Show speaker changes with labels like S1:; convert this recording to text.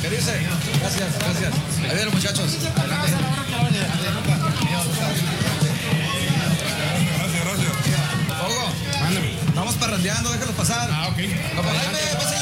S1: requerirse. Gracias. Ahí vienen, muchachos. Adelante.
S2: Gracias.
S1: Hugo, vamos parrandeando, déjalos pasar.
S2: Ok.
S1: Jaime, pásale.